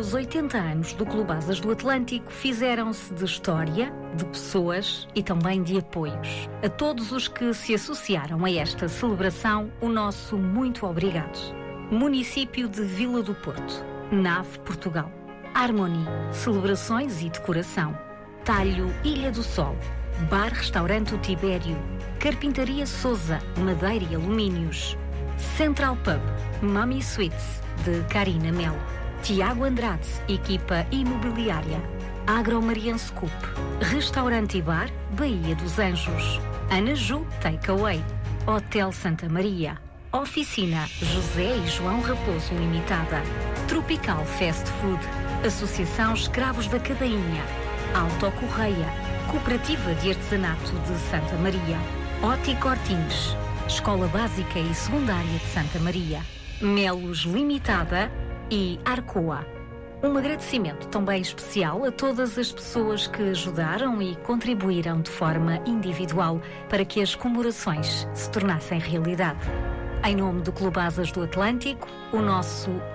Os 80 anos do Clube Asas do Atlântico fizeram-se de história, de pessoas e também de apoios. A todos os que se associaram a esta celebração, o nosso muito obrigado. Município de Vila do Porto, Nave, Portugal. Harmonie, celebrações e decoração. Talho, Ilha do Sol. Bar-restaurante O Tibério. Carpintaria Souza, madeira e alumínios. Central Pub, Mami Sweets, de Karina Melo. Tiago Andrade, equipa imobiliária. Agromariense Coop, restaurante e bar, Baía dos Anjos. Ana Ju Takeaway, Hotel Santa Maria. Oficina José e João Raposo Limitada. Tropical Fast Food, Associação Escravos da Cadainha. Autocorreia, Cooperativa de Artesanato de Santa Maria. Ótico Ortins, Escola Básica e Secundária de Santa Maria. Melos Limitada e Arcoa. Um agradecimento também especial a todas as pessoas que ajudaram e contribuíram de forma individual para que as comemorações se tornassem realidade. Em nome do Clube Asas do Atlântico, o nosso